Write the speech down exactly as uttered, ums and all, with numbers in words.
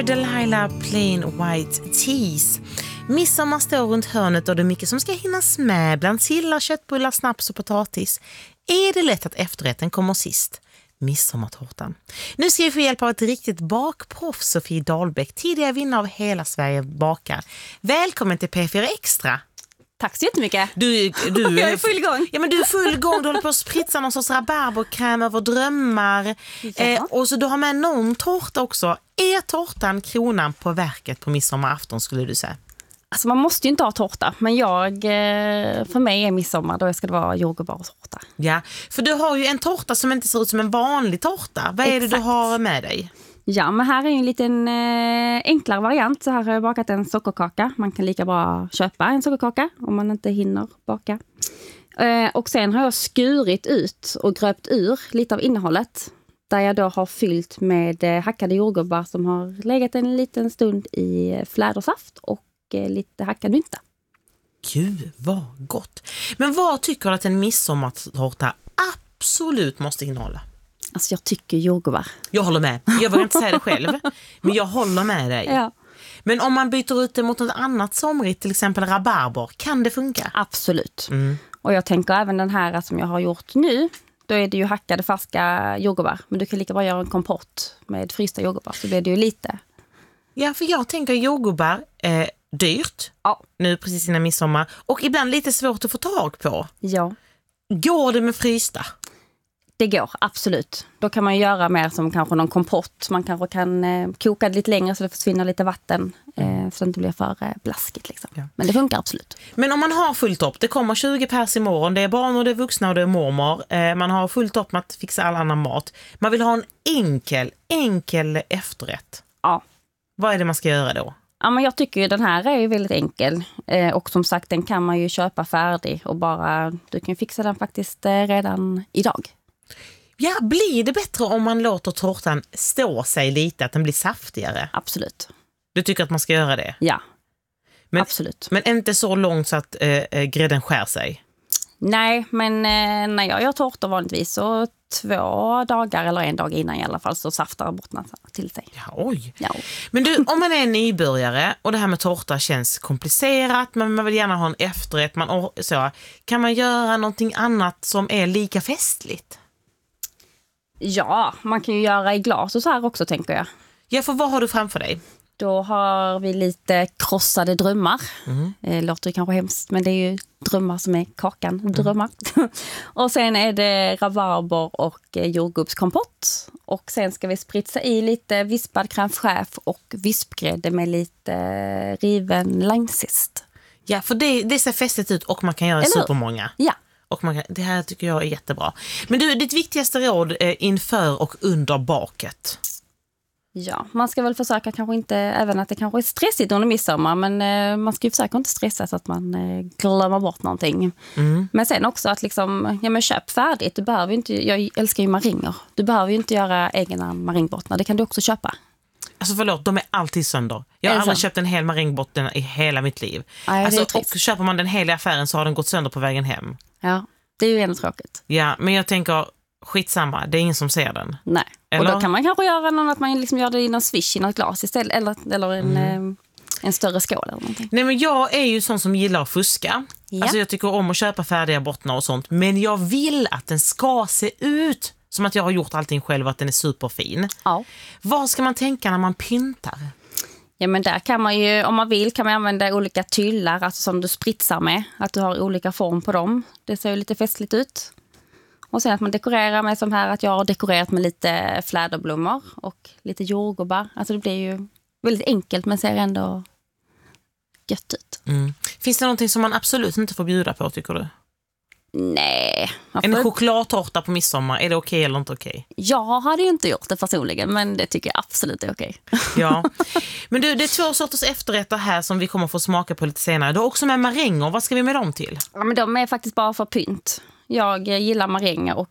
Delilah Plain White Teas. Midsommar står runt hörnet och det är mycket som ska hinnas med bland sillar, köttbullar, snaps och potatis. Är det lätt att efterrätten kommer sist? Midsommartårtan. Nu ska vi få hjälp av ett riktigt bakproff, Sofie Dahlbäck, tidigare vinnare av Hela Sverige bakar. Välkommen till P fyra Extra. Tack så jättemycket. Du, du, jag är full gång. Ja, men du är full gång. Du håller på att spritsa någon sorts rabarberkräm över drömmar. Ja. Eh, och så du har med någon tårta också. Är tårtan kronan på verket på midsommarafton, skulle du säga? Alltså man måste ju inte ha tårta. Men jag, för mig är midsommar, då ska det vara jordgubbar och tårta. Ja, för du har ju en tårta som inte ser ut som en vanlig tårta. Vad är Exakt. det du har med dig? Ja, men här är en liten eh, enklare variant. Så här har jag bakat en sockerkaka. Man kan lika bra köpa en sockerkaka om man inte hinner baka. Eh, och sen har jag skurit ut och gröpt ur lite av innehållet. Där jag då har fyllt med eh, hackade jordgubbar som har legat en liten stund i flädersaft och eh, lite hackad mynta. Gud, vad gott. Men vad tycker du att en midsommartårta absolut måste innehålla? Alltså jag tycker jordgubbar. Jag håller med. Jag vill inte säga det själv, men jag håller med dig. Ja. Men om man byter ut det mot något annat somrigt, till exempel rabarber, kan det funka? Absolut. Mm. Och jag tänker även den här som jag har gjort nu, då är det ju hackade färska jordgubbar. Men du kan lika bra göra en kompott med frysta jordgubbar, så blir det ju lite. Ja, för jag tänker jordgubbar är dyrt, Ja. nu precis innan midsommar, och ibland lite svårt att få tag på. Ja. Går det med frysta? Det går, absolut. Då kan man göra mer som kanske någon kompott. Man kanske kan eh, koka det lite längre så det försvinner lite vatten. Eh, så det inte blir för eh, blaskigt. Liksom. Ja. Men det funkar absolut. Men om man har fullt upp, det kommer tjugo pers imorgon, det är barn och det är vuxna och det är mormor. Eh, man har fullt upp med att fixa all annan mat. Man vill ha en enkel, enkel efterrätt. Ja. Vad är det man ska göra då? Ja, men jag tycker ju den här är ju väldigt enkel. Eh, och som sagt, den kan man ju köpa färdig. Och bara, du kan fixa den faktiskt eh, redan idag. Ja, blir det bättre om man låter tårtan stå sig lite, att den blir saftigare? Absolut. Du tycker att man ska göra det? Ja, Men, absolut. men inte så långt så att eh, grädden skär sig? Nej, men eh, när jag gör tårtor vanligtvis så två dagar eller en dag innan i alla fall så saftar bottnar till sig. Ja, oj. Ja. Men du, om man är nybörjare och det här med tårta känns komplicerat, men man vill gärna ha en efterrätt, man, or- så, kan man göra någonting annat som är lika festligt? Ja, man kan ju göra i glas och så här också, tänker jag. Ja, för vad har du framför dig? Då har vi lite krossade drömmar. Mm. Det låter ju kanske hemskt, men det är ju drömmar som är kakan. Drömmar. Mm. Och sen är det rabarber och jordgubbskompott. Och sen ska vi spritsa i lite vispad crème fraîche och vispgrädde med lite riven linezest. Ja, för det, det ser festligt ut och man kan göra supermånga. Ja. Och man kan, det här tycker jag är jättebra. Men du, ditt viktigaste råd är inför och under baket. Ja, man ska väl försöka kanske inte, även att det kanske är stressigt under midsommar, men eh, man ska ju försöka inte stressa så att man eh, glömmer bort någonting. Mm. Men sen också att liksom, ja men köp färdigt, du behöver ju inte, jag älskar ju maringer, du behöver ju inte göra egna maringbottnar, det kan du också köpa. Alltså förlåt, de är alltid sönder. Jag har aldrig köpt en hel maringbotten i hela mitt liv. Nej, alltså, och köper man den hela affären så har den gått sönder på vägen hem. Ja, det är ju ändå tråkigt. Ja, men jag tänker, skitsamma, det är ingen som ser den. Nej, eller? Och då kan man kanske göra någon att man liksom gör det i någon swish i något glas istället, eller, eller en, mm. eh, en större skål eller någonting. Nej, men jag är ju sån som gillar att fuska. Ja. Alltså jag tycker om att köpa färdiga bottnar och sånt, men jag vill att den ska se ut som att jag har gjort allting själv och att den är superfin. Ja. Vad ska man tänka när man pyntar? Ja, men där kan man ju, om man vill kan man använda olika tyllar, alltså som du spritsar med, att du har olika form på dem. Det ser ju lite festligt ut. Och sen att man dekorerar med som här, att jag har dekorerat med lite fläderblommor och lite jordgubbar. Alltså det blir ju väldigt enkelt men ser ändå gött ut. Mm. Finns det någonting som man absolut inte får bjuda på, tycker du? Nej. En får... chokladtårta på midsommar, är det okej okay eller inte okej? Okay? Jag hade ju inte gjort det personligen, men det tycker jag absolut är okej. Okay. Ja, men du, det är två sorters efterrätter här som vi kommer få smaka på lite senare. Du har också med maränger, vad ska vi med dem till? Ja, men de är faktiskt bara för pynt. Jag gillar maränger och